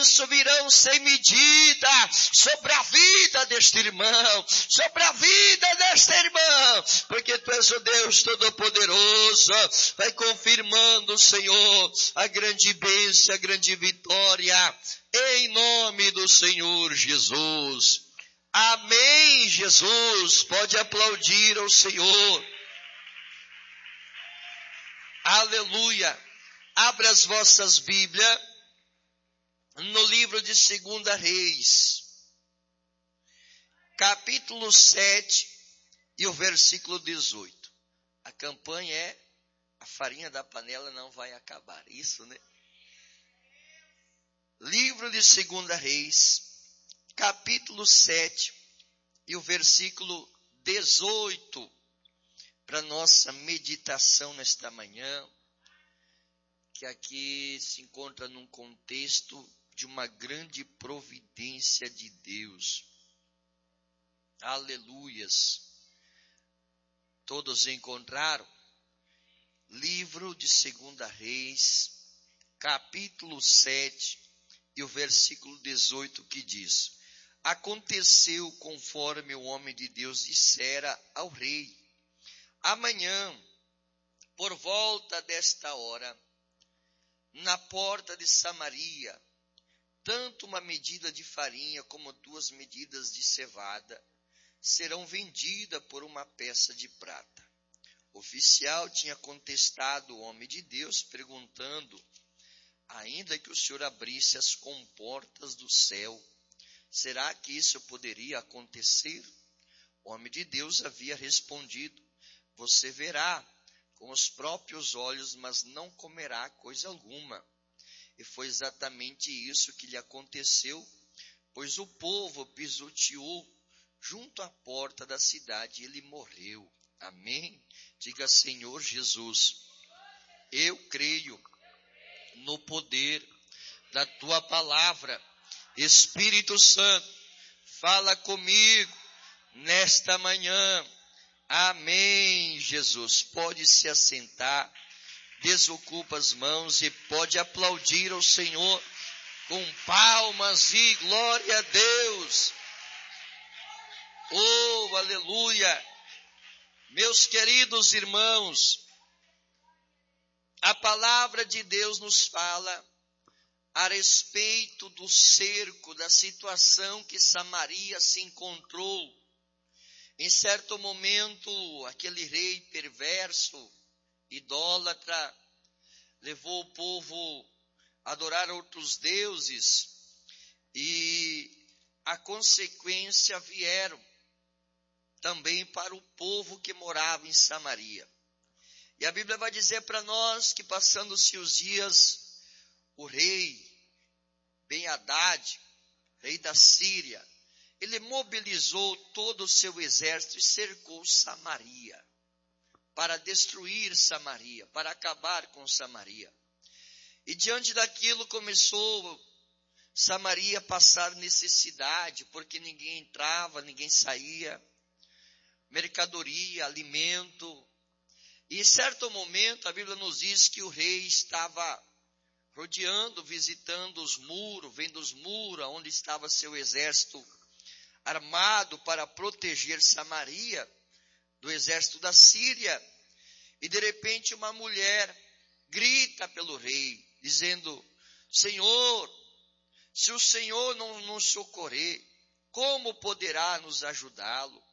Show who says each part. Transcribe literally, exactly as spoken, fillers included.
Speaker 1: bênçãos virão sem medida sobre a vida deste irmão, sobre a vida desta irmã, porque tu és o Deus Todo-Poderoso. Vai confirmando, Senhor, a grande bênção, a grande vitória, em nome do Senhor Jesus. Amém, Jesus. Pode aplaudir ao Senhor. Aleluia. Abra as vossas Bíblias no livro de Segunda Reis, capítulo sete e o versículo dezoito. A campanha é: a farinha da panela não vai acabar. Isso, né? Livro de Segunda Reis, capítulo sete e o versículo dezoito, para nossa meditação nesta manhã, que aqui se encontra num contexto de uma grande providência de Deus. Aleluias. Todos encontraram? Livro de Segunda Reis, capítulo sete e o versículo dezoito, que diz: aconteceu conforme o homem de Deus dissera ao rei: amanhã, por volta desta hora, na porta de Samaria, tanto uma medida de farinha como duas medidas de cevada serão vendidas por uma peça de prata. O oficial tinha contestado o homem de Deus, perguntando: ainda que o Senhor abrisse as comportas do céu, será que isso poderia acontecer? O homem de Deus havia respondido: você verá com os próprios olhos, mas não comerá coisa alguma. E foi exatamente isso que lhe aconteceu, pois o povo pisoteou junto à porta da cidade e ele morreu. Amém? Diga: Senhor Jesus, eu creio no poder da tua palavra. Espírito Santo, fala comigo nesta manhã. Amém, Jesus. Pode se assentar, desocupa as mãos e pode aplaudir ao Senhor com palmas e glória a Deus. Oh, aleluia. Meus queridos irmãos, a palavra de Deus nos fala a respeito do cerco, da situação que Samaria se encontrou. Em certo momento, aquele rei perverso, idólatra, levou o povo a adorar outros deuses, e a consequência vieram também para o povo que morava em Samaria. E a Bíblia vai dizer para nós que, passando-se os dias, o rei Ben-Hadad, rei da Síria, ele mobilizou todo o seu exército e cercou Samaria, para destruir Samaria, para acabar com Samaria. E diante daquilo começou Samaria a passar necessidade, porque ninguém entrava, ninguém saía, mercadoria, alimento. E em certo momento a Bíblia nos diz que o rei estava rodeando, visitando os muros, vendo os muros onde estava seu exército armado para proteger Samaria do exército da Síria. E de repente uma mulher grita pelo rei, dizendo: Senhor, se o Senhor não nos socorrer, como poderá nos ajudá-lo?